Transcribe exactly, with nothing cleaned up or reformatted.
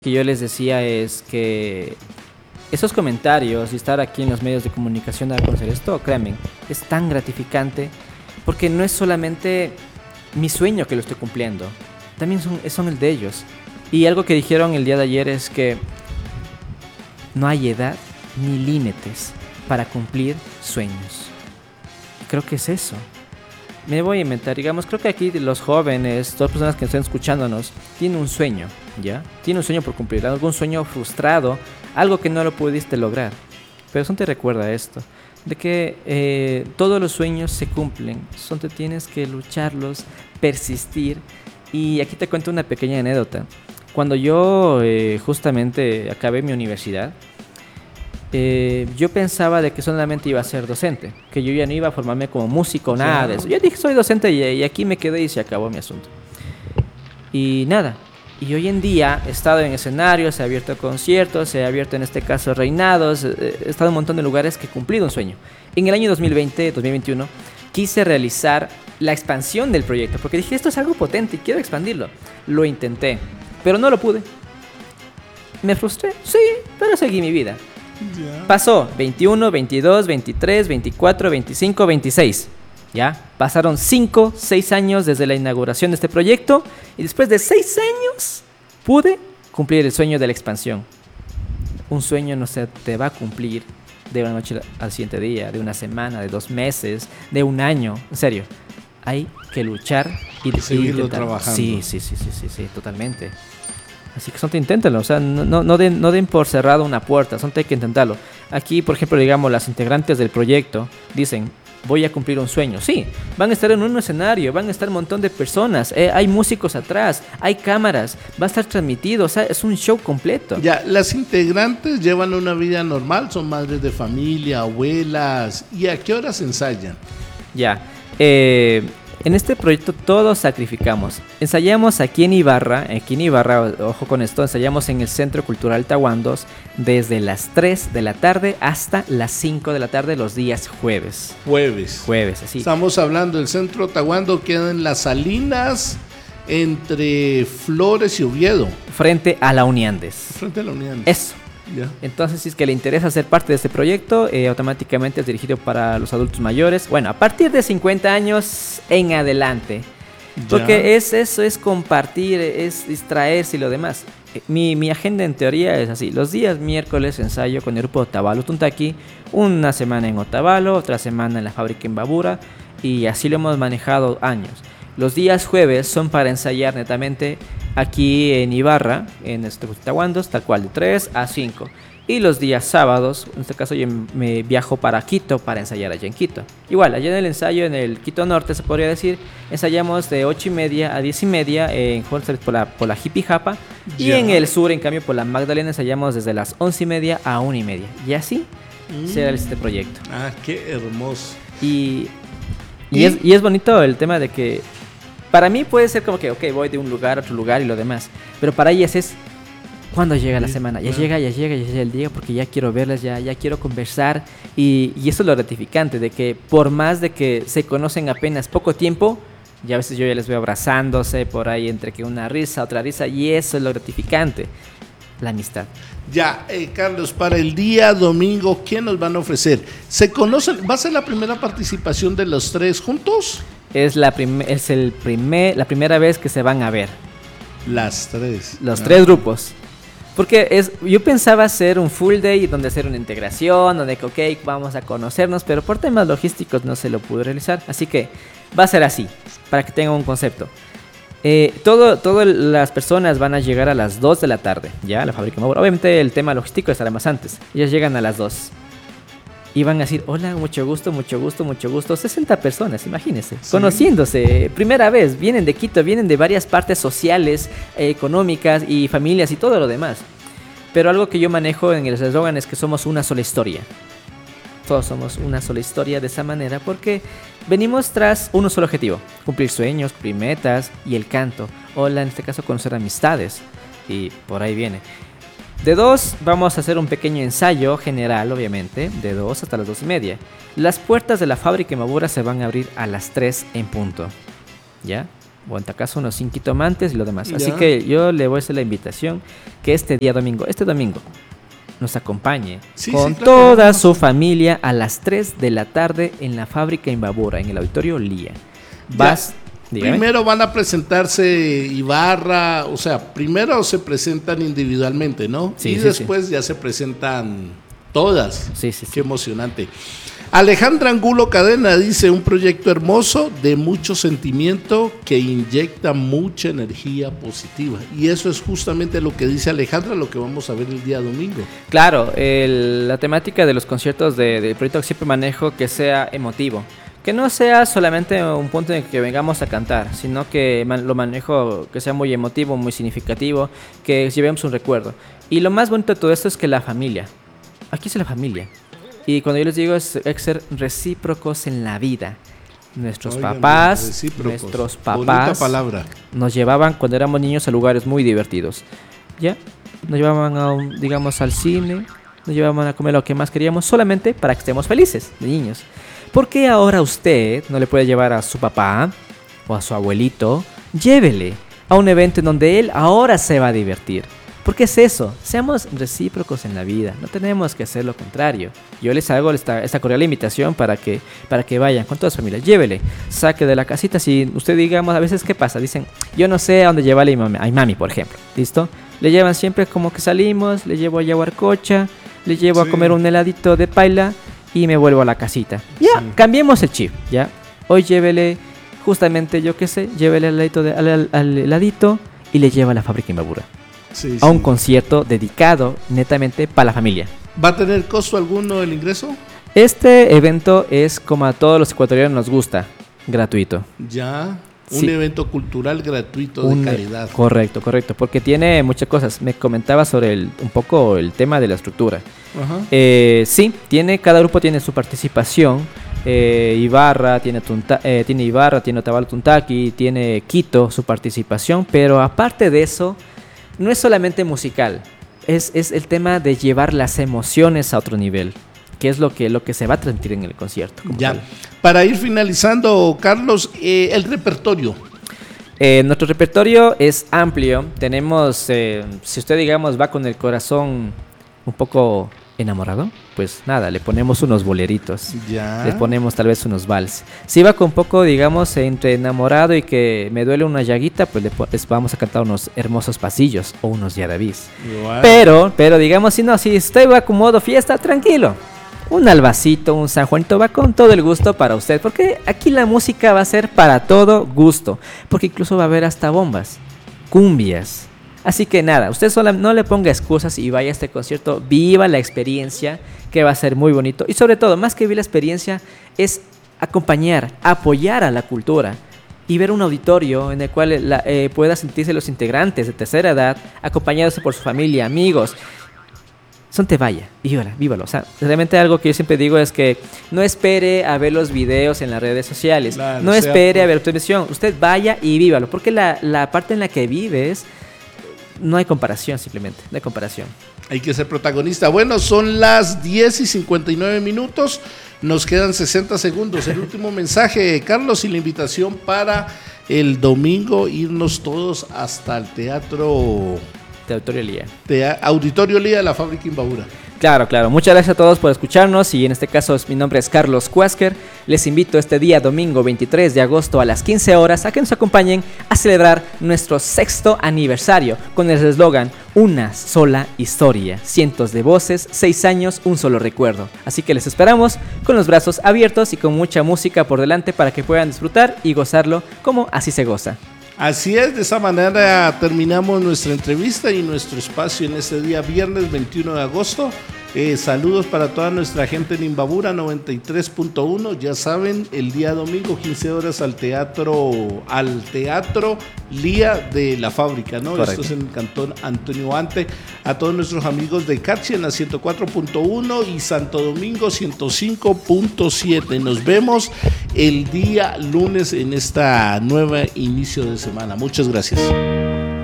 Que yo les decía es que esos comentarios y estar aquí en los medios de comunicación a conocer esto, créanme, es tan gratificante porque no es solamente mi sueño que lo estoy cumpliendo, también son, son el de ellos. Y algo que dijeron el día de ayer es que no hay edad ni límites para cumplir sueños. Creo que es eso. Me voy a inventar, digamos, creo que aquí los jóvenes, todas las personas que estén escuchándonos, tienen un sueño, ¿ya? Tienen un sueño por cumplir, algún sueño frustrado, algo que no lo pudiste lograr. Pero eso te recuerda esto, de que eh, todos los sueños se cumplen, son te tienes que lucharlos, persistir. Y aquí te cuento una pequeña anécdota. Cuando yo eh, justamente acabé mi universidad, Eh, yo pensaba de que solamente iba a ser docente, que yo ya no iba a formarme como músico, nada de eso. Yo dije, soy docente y, y aquí me quedé y se acabó mi asunto. Y nada, y hoy en día he estado en escenarios, he abierto conciertos, he abierto en este caso reinados, he estado en un montón de lugares que he cumplido un sueño. En el año dos mil veinte, dos mil veintiuno, quise realizar la expansión del proyecto, porque dije, esto es algo potente y quiero expandirlo. Lo intenté, pero no lo pude. ¿Me frustré? Sí, pero seguí mi vida. Yeah. Pasó veintiuno, veintidós, veintitrés, veinticuatro, veinticinco, veintiséis. Ya pasaron cinco, seis años desde la inauguración de este proyecto y después de seis años pude cumplir el sueño de la expansión. Un sueño no se te va a cumplir de una noche al siguiente día, de una semana, de dos meses, de un año. En serio, hay que luchar y, y seguirlo trabajando. Sí, sí, sí, sí, sí, sí, totalmente. Así que son te inténtenlo, o sea, no, no, no, den, no den por cerrado una puerta, son te hay que intentarlo. Aquí, por ejemplo, digamos, las integrantes del proyecto dicen, voy a cumplir un sueño. Sí, van a estar en un escenario, van a estar un montón de personas, eh, hay músicos atrás, hay cámaras, va a estar transmitido, o sea, es un show completo. Ya, las integrantes llevan una vida normal, son madres de familia, abuelas, ¿y a qué horas ensayan? Ya, eh... en este proyecto todos sacrificamos. Ensayamos aquí en Ibarra, aquí en Ibarra, ojo con esto, ensayamos en el Centro Cultural Tahuandos desde las tres de la tarde hasta las cinco de la tarde los días jueves. Jueves. Jueves, así. Estamos hablando del Centro Tahuando, queda en Las Salinas, entre Flores y Oviedo. Frente a la Uniandes. Frente a la Uniandes. Eso. Yeah. Entonces, si es que le interesa ser parte de este proyecto, eh, automáticamente es dirigido para los adultos mayores. Bueno, a partir de cincuenta años en adelante. Yeah. Porque es eso, es compartir, es distraerse y lo demás. Eh, mi, mi agenda en teoría es así. Los días miércoles ensayo con el grupo Otavalo Tuntaki. Una semana en Otavalo, otra semana en la fábrica en Babura. Y así lo hemos manejado años. Los días jueves son para ensayar netamente aquí en Ibarra, en este Tahuandos, tal cual de tres a cinco. Y los días sábados, en este caso yo me viajo para Quito para ensayar allá en Quito. Igual, allá en el ensayo, en el Quito Norte se podría decir, ensayamos de ocho y media a diez y media en Holster por la, por la Hippie Japa. Y yeah. En el sur, en cambio, por la Magdalena ensayamos desde las once y media a una y media. Y así mm. será este proyecto. Ah, qué hermoso. Y, y, ¿Y? Es, y es bonito el tema de que para mí puede ser como que, ok, voy de un lugar a otro lugar y lo demás. Pero para ellas es, ¿cuándo llega la semana? Ya llega, ya llega, ya llega el día porque ya quiero verlas, ya, ya quiero conversar. Y, y eso es lo gratificante, de que por más de que se conocen apenas poco tiempo, ya a veces yo ya les veo abrazándose por ahí entre que una risa, otra risa. Y eso es lo gratificante, la amistad. Ya, eh, Carlos, para el día domingo, ¿qué nos van a ofrecer? ¿Se conocen? ¿Va a ser la primera participación de los tres juntos? Es, la prim- es el primer, la primera vez que se van a ver. Las tres. Los ah. tres grupos. Porque es, yo pensaba hacer un full day donde hacer una integración, donde, ok, vamos a conocernos, pero por temas logísticos no se lo pude realizar. Así que va a ser así, para que tengan un concepto. Eh, todo, todas las personas van a llegar a las dos de la tarde, ya, a la fábrica. Obviamente el tema logístico estará más antes. Ellas llegan a las dos. Y van a decir, hola, mucho gusto, mucho gusto, mucho gusto. sesenta personas, imagínense, sí. Conociéndose, primera vez, vienen de Quito, vienen de varias partes sociales, eh, económicas y familias y todo lo demás. Pero algo que yo manejo en el eslogan es que somos una sola historia. Todos somos una sola historia de esa manera porque venimos tras un solo objetivo. Cumplir sueños, cumplir metas y el canto. O en este caso conocer amistades. Y por ahí viene. De dos vamos a hacer un pequeño ensayo general, obviamente, de dos hasta las dos y media. Las puertas de la fábrica en Babura se van a abrir a las tres en punto, ¿ya? o en tu caso unos cinco tomantes y lo demás. Así Ya. que yo le voy a hacer la invitación que este día domingo, este domingo, nos acompañe Sí, con sí, claro, toda vamos. su familia a las tres de la tarde en la fábrica Imbabura, en el auditorio Lía. Vas, dígame. Primero van a presentarse Ibarra, o sea, primero se presentan individualmente, ¿no? Sí, y sí, después ya se presentan todas. Sí, sí, sí. Qué emocionante. Alejandra Angulo Cadena dice, un proyecto hermoso de mucho sentimiento que inyecta mucha energía positiva. Y eso es justamente lo que dice Alejandra, lo que vamos a ver el día domingo. Claro, el- la temática de los conciertos de, del proyecto que siempre manejo que sea emotivo. Que no sea solamente un punto en el que vengamos a cantar, sino que man- lo manejo que sea muy emotivo, muy significativo, que llevemos un recuerdo. Y lo más bonito de todo esto es que la familia, aquí es la familia. Y cuando yo les digo es, es ser recíprocos en la vida. Nuestros Óigame, papás, recíprocos. nuestros Bonita papás palabra. nos llevaban cuando éramos niños a lugares muy divertidos. ¿Ya? Nos llevaban a un- digamos al cine, nos llevaban a comer lo que más queríamos solamente para que estemos felices de niños. ¿Por qué ahora usted no le puede llevar a su papá o a su abuelito? Llévele a un evento en donde él ahora se va a divertir. Porque es eso, seamos recíprocos en la vida, no tenemos que hacer lo contrario. Yo les hago esta, esta cordial invitación para que, para que vayan con toda su familia, llévele, saque de la casita, si usted digamos, a veces ¿qué pasa? Dicen, yo no sé a dónde llevarle a mi mami, a mi mami, por ejemplo, ¿listo? Le llevan siempre como que salimos, le llevo a Yaguarcocha, le llevo Sí. a comer un heladito de paila y me vuelvo a la casita. Ya, Sí. cambiemos el chip, ¿ya? Hoy llévele, justamente, yo qué sé, llévele al heladito, de- al, al- al heladito y le lleva a la fábrica Imbabura. Sí, A un sí. concierto dedicado netamente para la familia. ¿Va a tener costo alguno el ingreso? Este evento es, como a todos los ecuatorianos nos gusta, gratuito. Ya, un Sí. evento cultural gratuito Un- de calidad. Correcto, correcto, porque tiene muchas cosas. Me comentaba sobre el- un poco el tema de la estructura. Ajá. Eh, sí, tiene, cada grupo tiene su participación. Eh, Ibarra, tiene, Tunta- eh, tiene Ibarra, tiene Otavalo Tuntaki, tiene Quito su participación, pero aparte de eso, no es solamente musical, es, es el tema de llevar las emociones a otro nivel, que es lo que, lo que se va a transmitir en el concierto. como Ya. tal. Para ir finalizando, Carlos, eh, el repertorio. Eh, nuestro repertorio es amplio. Tenemos, eh, si usted digamos va con el corazón un poco enamorado, pues nada, le ponemos unos boleritos. Ya. Le ponemos tal vez unos vals. Si va con poco, digamos, entre enamorado y que me duele una llaguita, pues le po- les vamos a cantar unos hermosos pasillos o unos yarabís. Igual. Pero, pero digamos, si no, si usted va con modo fiesta, tranquilo. Un albacito, un San Juanito va con todo el gusto para usted. Porque aquí la música va a ser para todo gusto. Porque incluso va a haber hasta bombas, cumbias. Así que nada, usted sola no le ponga excusas y vaya a este concierto. Viva la experiencia, que va a ser muy bonito. Y sobre todo, más que vivir la experiencia, es acompañar, apoyar a la cultura. Y ver un auditorio en el cual la, eh, pueda sentirse los integrantes de tercera edad, acompañados por su familia, amigos. Son te vaya, vívalo, vívalo. O sea, realmente algo que yo siempre digo es que no espere a ver los videos en las redes sociales. Claro, no sea, espere pues. a ver televisión. Usted vaya y vívalo. Porque la, la parte en la que vives, no hay comparación simplemente. No hay comparación. Hay que ser protagonista. Bueno, son las diez y cincuenta y nueve minutos. Nos quedan sesenta segundos. El último mensaje, Carlos, y la invitación para el domingo irnos todos hasta el teatro, De Auditorio Lía. tea- Auditorio Lía de la Fábrica Imbabura. Claro, claro. Muchas gracias a todos por escucharnos y en este caso es- mi nombre es Carlos Cuásker. Les invito este día domingo veintitrés de agosto a las quince horas a que nos acompañen a celebrar nuestro sexto aniversario con el eslogan Una sola historia, cientos de voces, seis años, un solo recuerdo. Así que les esperamos con los brazos abiertos y con mucha música por delante para que puedan disfrutar y gozarlo como así se goza. Así es, de esa manera terminamos nuestra entrevista y nuestro espacio en este día viernes veintiuno de agosto. Eh, saludos para toda nuestra gente en Imbabura noventa y tres punto uno. Ya saben, el día domingo quince horas al teatro al teatro Lía de la Fábrica, ¿no? Correcto. Esto es en el Cantón Antonio Ante. A todos nuestros amigos de Cachi en la ciento cuatro punto uno y Santo Domingo ciento cinco punto siete. Nos vemos el día lunes en esta nueva inicio de semana. Muchas gracias.